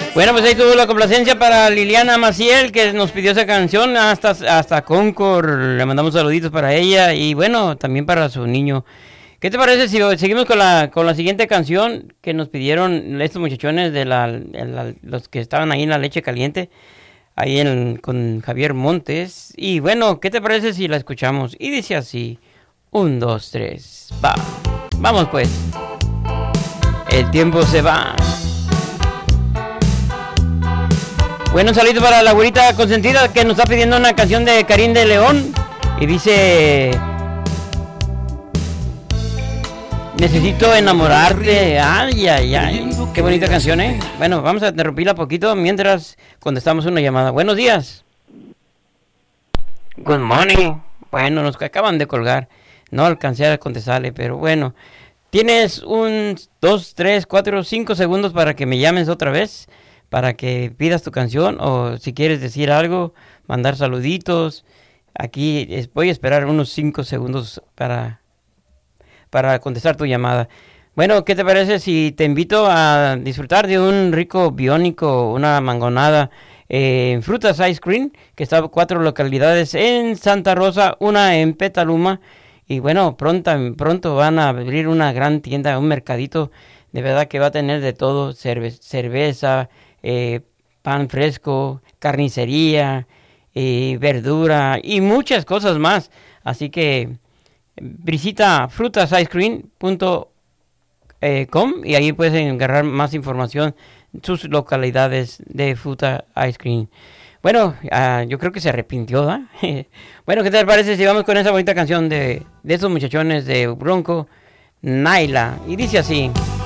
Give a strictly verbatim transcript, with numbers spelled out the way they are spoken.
Bueno, pues ahí tuvo la complacencia para Liliana Maciel, que nos pidió esa canción, hasta, hasta Concord, le mandamos saluditos para ella, y bueno, también para su niño. ¿Qué te parece si seguimos con la con la siguiente canción que nos pidieron estos muchachones de la, de la los que estaban ahí en la leche caliente, ahí en, con Javier Montes? Y bueno, ¿qué te parece si la escuchamos? Y dice así, un, dos, tres, va, vamos pues, el tiempo se va. Bueno, un saludo para la güerita consentida que nos está pidiendo una canción de Karim de León. Y dice... Necesito enamorarte. Ay, ay, ay. Qué bonita canción, ¿eh? Bueno, vamos a interrumpirla poquito mientras contestamos una llamada. Buenos días. Good morning. Bueno, nos acaban de colgar. No alcancé a contestarle, pero bueno. Tienes un, dos, tres, cuatro, cinco segundos para que me llames otra vez, para que pidas tu canción, o si quieres decir algo, mandar saluditos. Aquí voy a esperar unos cinco segundos para, para contestar tu llamada. Bueno, ¿qué te parece si te invito a disfrutar de un rico biónico, una mangonada eh, en Frutas Ice Cream, que está en cuatro localidades en Santa Rosa, una en Petaluma, y bueno, pronto, pronto van a abrir una gran tienda, un mercadito, de verdad que va a tener de todo, cerve- cerveza, Eh, pan fresco, carnicería, eh, verdura y muchas cosas más. Así que visita frutas ice cream punto com y ahí puedes agarrar más información en sus localidades de Fruta Ice Cream. Bueno, uh, yo creo que se arrepintió, ¿eh? Bueno, ¿qué te parece si vamos con esa bonita canción de, de estos muchachones de Bronco, Naila? Y dice así.